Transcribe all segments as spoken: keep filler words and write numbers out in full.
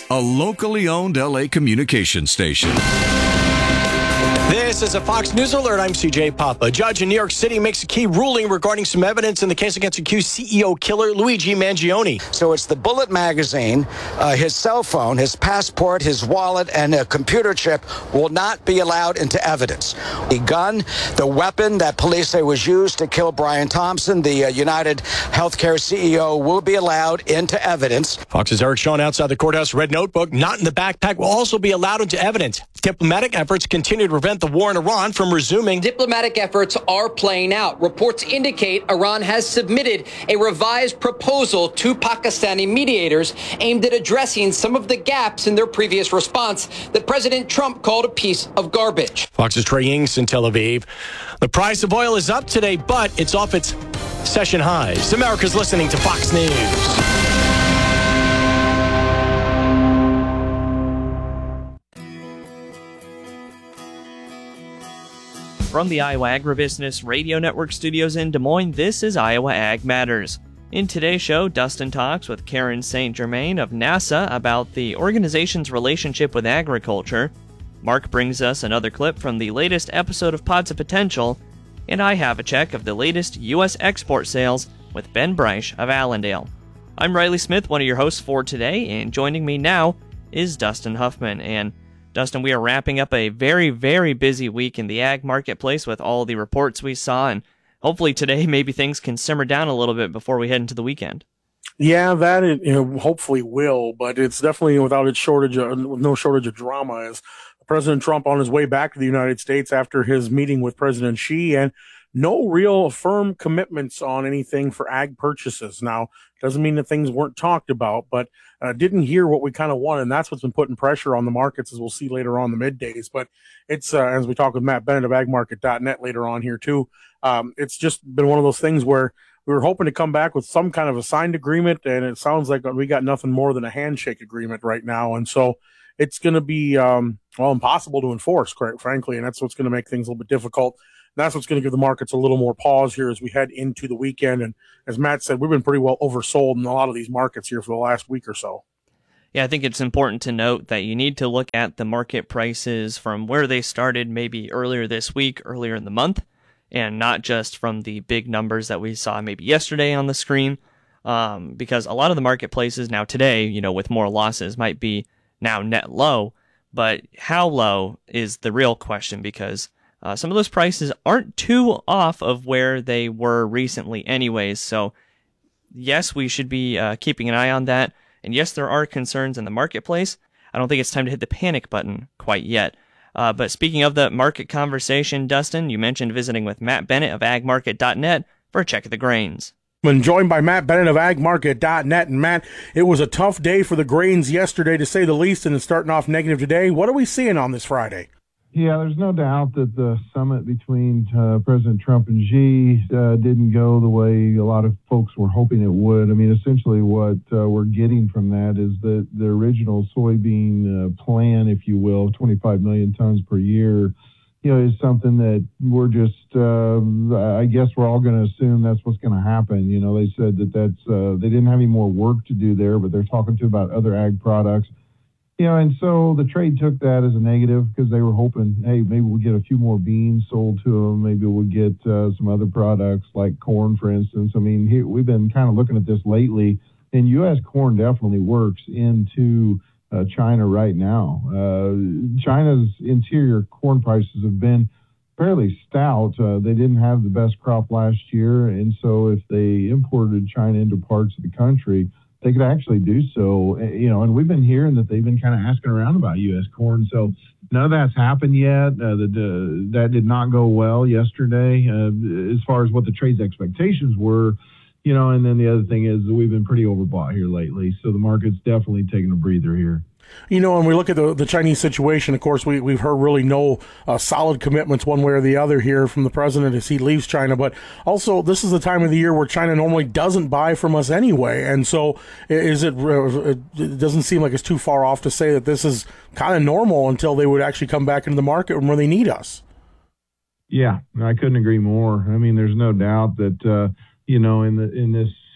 a locally owned L A communications station. This is a Fox News Alert. I'm C J Papa. A judge in New York City makes a key ruling regarding some evidence in the case against accused C E O killer Luigi Mangione. So it's the Bullet magazine, uh, his cell phone, his passport, his wallet, and a computer chip will not be allowed into evidence. The gun, the weapon that police say was used to kill Brian Thompson, the uh, United Healthcare C E O, will be allowed into evidence. Fox's Eric Shawn outside the courthouse. Red notebook, not in the backpack, will also be allowed into evidence. Diplomatic efforts continue to prevent the war in Iran from resuming. Diplomatic efforts are playing out. Reports indicate Iran has submitted a revised proposal to Pakistani mediators aimed at addressing some of the gaps in their previous response that President Trump called a piece of garbage. Fox's Trey Yingst in Tel Aviv. The price of oil is up today, but it's off its session highs. America's listening to Fox News. From the Iowa Agribusiness Radio Network studios in Des Moines, this is Iowa Ag Matters. In today's show, Dustin talks with Karen Saint Germain of NASA about the organization's relationship with agriculture. Mark brings us another clip from the latest episode of Pods of Potential, and I have a check of the latest U S export sales with Ben Breisch of Allendale. I'm Riley Smith, one of your hosts for today, and joining me now is Dustin Huffman. And Dustin, we are wrapping up a very, very busy week in the ag marketplace with all the reports we saw, and hopefully today maybe things can simmer down a little bit before we head into the weekend. Yeah, that it, you know, hopefully will, but it's definitely without its shortage of, no shortage of drama. As President Trump on his way back to the United States after his meeting with President Xi, and no real firm commitments on anything for ag purchases. Now, doesn't mean that things weren't talked about, but uh, didn't hear what we kind of wanted, and that's what's been putting pressure on the markets, as we'll see later on in the middays. But it's, uh, as we talk with Matt Bennett of ag market dot net later on here too, um, it's just been one of those things where we were hoping to come back with some kind of a signed agreement, and it sounds like we got nothing more than a handshake agreement right now. And so it's going to be, um, well, impossible to enforce, quite frankly, and that's what's going to make things a little bit difficult. That's what's going to give the markets a little more pause here as we head into the weekend. And as Matt said, we've been pretty well oversold in a lot of these markets here for the last week or so. Yeah, I think it's important to note that you need to look at the market prices from where they started maybe earlier this week, earlier in the month, and not just from the big numbers that we saw maybe yesterday on the screen. Um, because a lot of the marketplaces now today, you know, with more losses might be now net low, but how low is the real question, because Uh, some of those prices aren't too off of where they were recently anyways. So yes, we should be uh, keeping an eye on that. And yes, there are concerns in the marketplace. I don't think it's time to hit the panic button quite yet. Uh, but speaking of the market conversation, Dustin, you mentioned visiting with Matt Bennett of ag market dot net for a check of the grains. Been joined by Matt Bennett of ag market dot net. And Matt, it was a tough day for the grains yesterday, to say the least, and it's starting off negative today. What are we seeing on this Friday? Yeah, there's no doubt that the summit between uh, President Trump and Xi uh, didn't go the way a lot of folks were hoping it would. I mean, essentially what uh, we're getting from that is that the original soybean uh, plan, if you will, twenty-five million tons per year, you know, is something that we're just, uh, I guess we're all going to assume that's what's going to happen. You know, they said that that's, uh, they didn't have any more work to do there, but they're talking to about other ag products. You know, and so the trade took that as a negative because they were hoping, hey, maybe we'll get a few more beans sold to them. Maybe we'll get uh, some other products like corn, for instance. I mean, here, we've been kind of looking at this lately, and U S corn definitely works into uh, China right now. Uh, China's interior corn prices have been fairly stout. Uh, they didn't have the best crop last year, and so if they imported China into parts of the country, they could actually do so, you know, and we've been hearing that they've been kind of asking around about U S corn. So none of that's happened yet. Uh, the, the, that did not go well yesterday uh, as far as what the trade's expectations were, you know, and then the other thing is that we've been pretty overbought here lately. So the market's definitely taking a breather here. You know, when we look at the, the Chinese situation, of course, we, we've heard really no uh, solid commitments one way or the other here from the president as he leaves China. But also, this is the time of the year where China normally doesn't buy from us anyway. And so is it, it doesn't seem like it's too far off to say that this is kind of normal until they would actually come back into the market where they need us. Yeah, I couldn't agree more. I mean, there's no doubt that, uh, you know, in the in this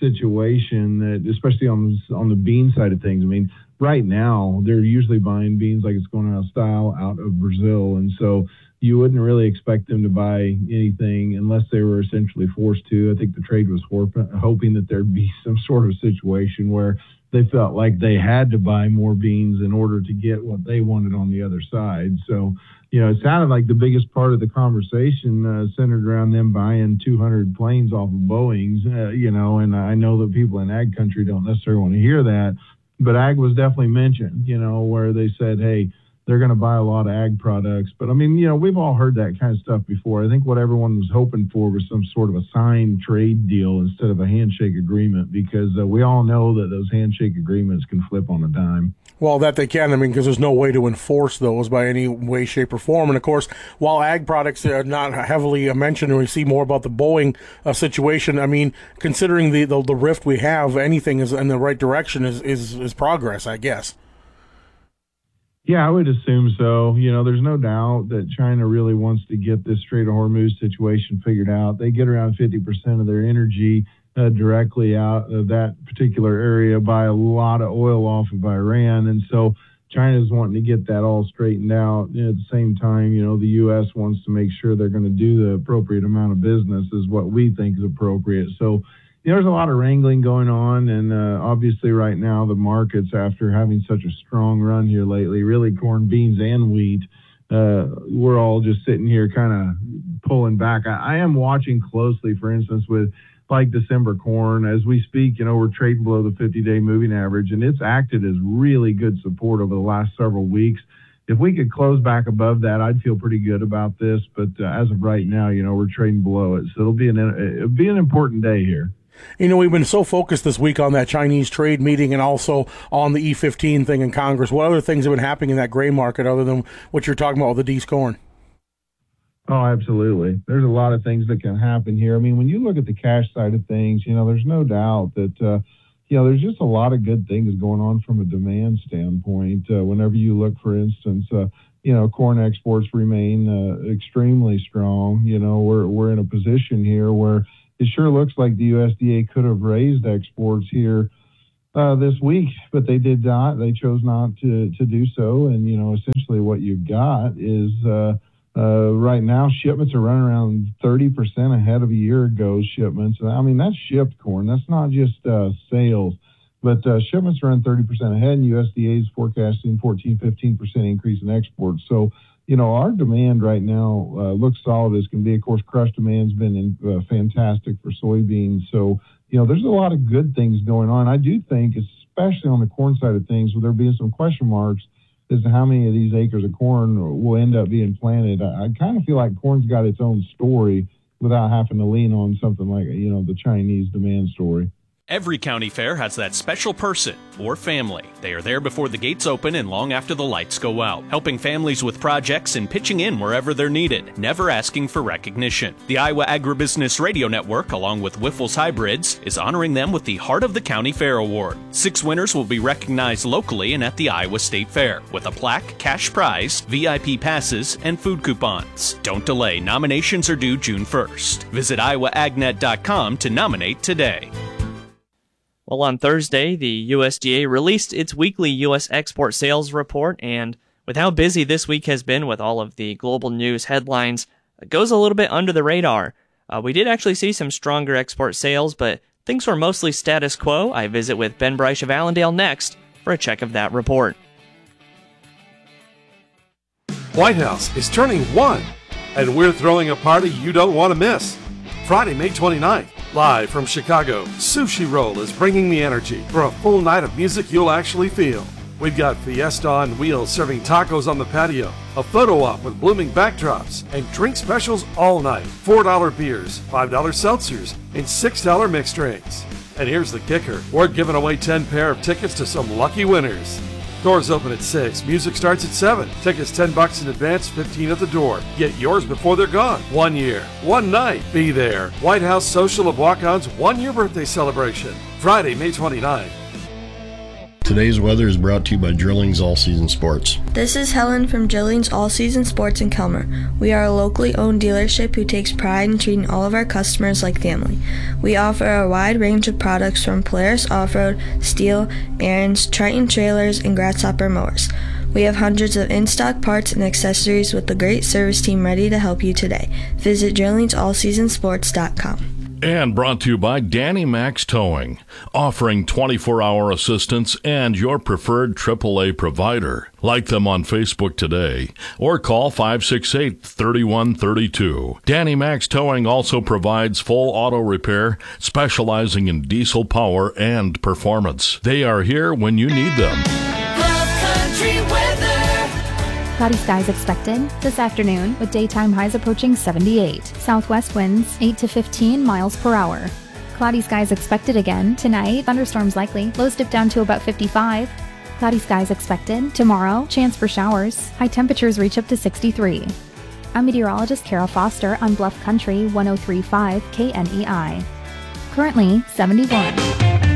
situation that, especially on on the bean side of things. I mean, right now they're usually buying beans like it's going out of style out of Brazil, and so you wouldn't really expect them to buy anything unless they were essentially forced to. I think the trade was hoping that there'd be some sort of situation where they felt like they had to buy more beans in order to get what they wanted on the other side. So, you know, it sounded like the biggest part of the conversation uh, centered around them buying two hundred planes off of Boeings, uh, you know, and I know that people in ag country don't necessarily want to hear that, but ag was definitely mentioned, you know, where they said, hey, they're going to buy a lot of ag products. But, I mean, you know, we've all heard that kind of stuff before. I think what everyone was hoping for was some sort of a signed trade deal instead of a handshake agreement, because uh, we all know that those handshake agreements can flip on a dime. Well, that they can, I mean, because there's no way to enforce those by any way, shape, or form. And, of course, while ag products are not heavily mentioned, and we see more about the Boeing uh, situation, I mean, considering the, the the rift we have, anything is in the right direction is, is, is progress, I guess. Yeah, I would assume so. You know, there's no doubt that China really wants to get this Strait of Hormuz situation figured out. They get around fifty percent of their energy uh, directly out of that particular area, buy a lot of oil off of Iran. And so China's wanting to get that all straightened out. And at the same time, you know, the U S wants to make sure they're going to do the appropriate amount of business is what we think is appropriate. So, you know, there's a lot of wrangling going on, and uh, obviously right now the markets, after having such a strong run here lately, really corn, beans, and wheat, uh, we're all just sitting here kind of pulling back. I, I am watching closely, for instance, with like December corn. As we speak, you know, we're trading below the fifty-day moving average, and it's acted as really good support over the last several weeks. If we could close back above that, I'd feel pretty good about this. But uh, as of right now, you know, we're trading below it, so it'll be an it'll be an important day here. You know, we've been so focused this week on that Chinese trade meeting and also on the E fifteen thing in Congress. What other things have been happening in that gray market other than what you're talking about with the D's corn? Oh, absolutely. There's a lot of things that can happen here. I mean, when you look at the cash side of things, you know, there's no doubt that, uh, you know, there's just a lot of good things going on from a demand standpoint. Uh, whenever you look, for instance, uh, you know, corn exports remain uh, extremely strong. You know, we're we're in a position here where it sure looks like the U S D A could have raised exports here uh, this week, but they did not. They chose not to, to do so. And, you know, essentially what you've got is uh, uh, right now shipments are running around thirty percent ahead of a year ago's shipments. I mean, that's shipped corn. That's not just uh, sales. But uh, shipments are around thirty percent ahead, and U S D A is forecasting fourteen, fifteen percent increase in exports. So, you know, our demand right now uh, looks solid as can be. Of course, crush demand's been in, uh, fantastic for soybeans. So, you know, there's a lot of good things going on. I do think, especially on the corn side of things, with there being some question marks as to how many of these acres of corn will end up being planted, I, I kind of feel like corn's got its own story without having to lean on something like, you know, the Chinese demand story. Every county fair has that special person or family. They are there before the gates open and long after the lights go out, helping families with projects and pitching in wherever they're needed, never asking for recognition. The Iowa Agribusiness Radio Network, along with Wyffels Hybrids, is honoring them with the Heart of the County Fair Award. Six winners will be recognized locally and at the Iowa State Fair, with a plaque, cash prize, V I P passes, and food coupons. Don't delay. Nominations are due June first. Visit iowa ag net dot com to nominate today. Well, on Thursday, the U S D A released its weekly U S export sales report, and with how busy this week has been with all of the global news headlines, it goes a little bit under the radar. Uh, we did actually see some stronger export sales, but things were mostly status quo. I visit with Ben Breisch of Allendale next for a check of that report. White House is turning one, and we're throwing a party you don't want to miss. Friday, May twenty-ninth. Live from Chicago, Sushi Roll is bringing the energy for a full night of music you'll actually feel. We've got Fiesta on wheels serving tacos on the patio, a photo op with blooming backdrops, and drink specials all night. four dollar beers, five dollar seltzers, and six dollar mixed drinks. And here's the kicker. We're giving away ten pair of tickets to some lucky winners. Doors open at six. Music starts at seven. Tickets ten bucks in advance, fifteen at the door. Get yours before they're gone. One year, one night. Be there. White House Social of Walk-On's one-year birthday celebration. Friday, May twenty-ninth. Today's weather is brought to you by Drillings All Season Sports. This is Helen from Drillings All Season Sports in Kelmer. We are a locally owned dealership who takes pride in treating all of our customers like family. We offer a wide range of products from Polaris Off-Road, Steel, Aaron's, Triton trailers, and Grasshopper mowers. We have hundreds of in-stock parts and accessories with a great service team ready to help you today. Visit drillings all season sports dot com. And brought to you by Danny Max Towing, offering twenty-four hour assistance and your preferred triple A provider. Like them on Facebook today or call five six eight, three one three two. Danny Max Towing also provides full auto repair, specializing in diesel power and performance. They are here when you need them. Country weather. Cloudy skies expected this afternoon with daytime highs approaching seventy-eight. Southwest winds eight to fifteen miles per hour. Cloudy skies expected again tonight. Thunderstorms likely. Lows dip down to about fifty-five. Cloudy skies expected tomorrow. Chance for showers. High temperatures reach up to sixty-three. I'm meteorologist Kara Foster on Bluff Country one oh three point five K N E I. Currently seventy-one.